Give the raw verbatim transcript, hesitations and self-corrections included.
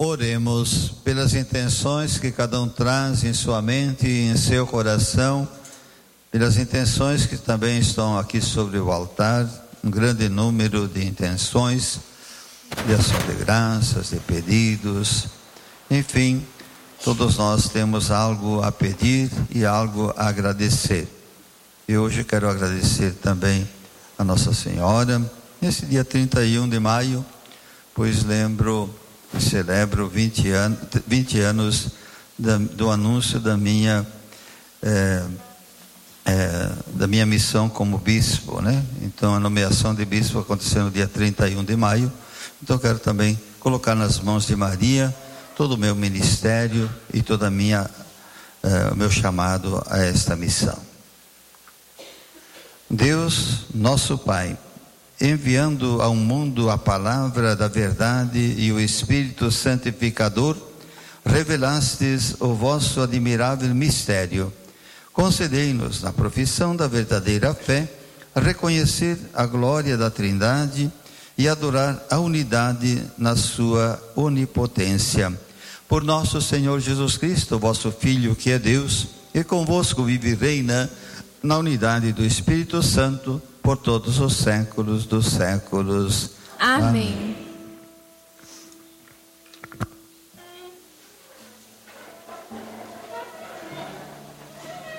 Oremos pelas intenções que cada um traz em sua mente e em seu coração, pelas intenções que também estão aqui sobre o altar, um grande número de intenções, de ação de graças, de pedidos, enfim, todos nós temos algo a pedir e algo a agradecer. E hoje quero agradecer também a Nossa Senhora, nesse dia trinta e um de maio, pois lembro e celebro vinte anos, vinte anos da, do anúncio da minha, é, é, da minha missão como bispo, né? Então a nomeação de bispo aconteceu no dia trinta e um de maio, então quero também colocar nas mãos de Maria todo o meu ministério e toda a minha, é, o meu chamado a esta missão. Deus, nosso Pai, enviando ao mundo a palavra da verdade e o Espírito Santificador, revelastes o vosso admirável mistério. Concedei-nos, na profissão da verdadeira fé, reconhecer a glória da Trindade e adorar a unidade na sua onipotência. Por nosso Senhor Jesus Cristo, vosso Filho, que é Deus, e convosco vive e reina na unidade do Espírito Santo, por todos os séculos dos séculos. Amém. Amém.